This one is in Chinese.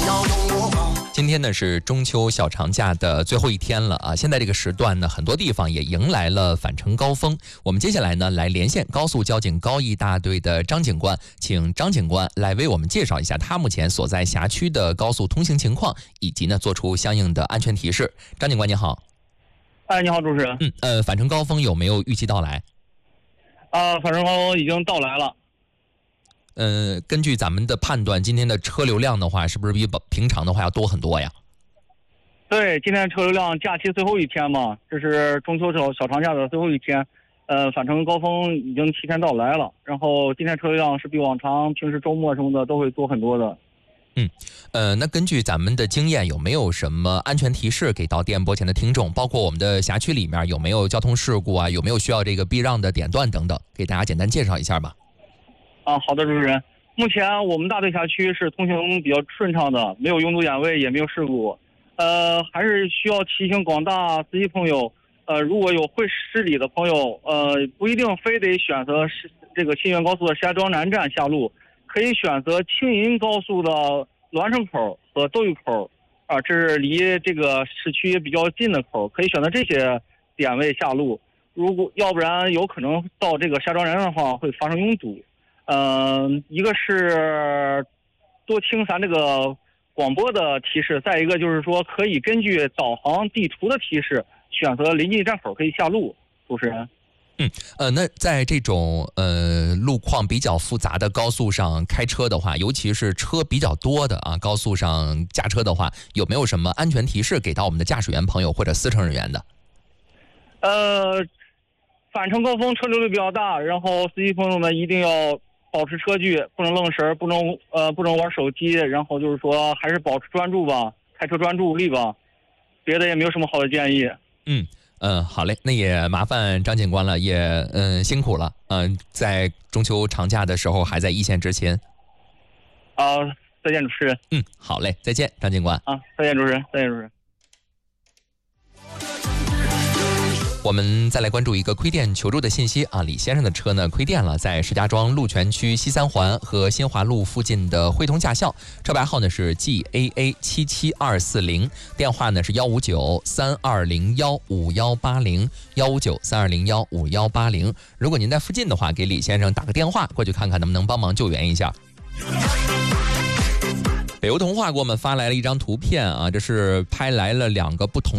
今天呢是中秋小长假的最后一天了啊！现在这个时段呢，很多地方也迎来了返程高峰。我们接下来呢来连线高速交警高一大队的张警官，请张警官来为我们介绍一下他目前所在辖区的高速通行情况，以及呢做出相应的安全提示。张警官你好。 你好，主持人。 返程高峰有没有预计到来？ 返程高峰已经到来了。 根据咱们的判断，今天的车流量的话，是不是比平常的话要多很多呀？ 对，今天车流量假期最后一天嘛，这是中秋小长假的最后一天，返程高峰已经提前到来了。然后今天车流量是比往常平时周末什么的都会多很多的。 那根据咱们的经验，有没有什么安全提示给到电波前的听众？包括我们的辖区里面有没有交通事故啊？有没有需要这个避让的点段等等？给大家简单介绍一下吧。 好的，主持人。目前我们大队辖区是通行比较顺畅的，没有拥堵掩卫，也没有事故。还是需要提醒广大司机朋友，如果有会失礼的朋友，不一定非得选择这个新源高速的石家庄南站下路，可以选择青银高速的栾城口和斗鱼口，这是离这个市区比较近的口，可以选择这些点位下路。要不然有可能到这个石家庄南站的话会发生拥堵。一个是多听咱这个广播的提示，再一个就是说可以根据导航地图的提示选择临近站口可以下路。主持人。 那在这种路况比较复杂的高速上开车的话，尤其是车比较多的啊，高速上驾车的话，有没有什么安全提示给到我们的驾驶员朋友或者司乘人员的？ 返程高峰车流量比较大，然后司机朋友们一定要保持车距，不能愣神，不能玩手机，然后就是说还是保持专注吧，开车专注力吧，别的也没有什么好的建议。 好嘞，那也麻烦张警官了，也辛苦了。在中秋长假的时候还在一线执勤。 再见，主持人。 好嘞，再见，张警官。 再见，主持人。再见，主持人。 我们再来关注一个亏电求助的信息啊，李先生的车呢亏电了，在石家庄鹿泉区西三环和新华路附近的汇通驾校，车牌号呢是 GAA77240，电话呢是15932015180，15932015180。如果您在附近的话，给李先生打个电话过去看看能不能帮忙救援一下。北欧童话给我们发来了一张图片啊，这是拍来了2个不同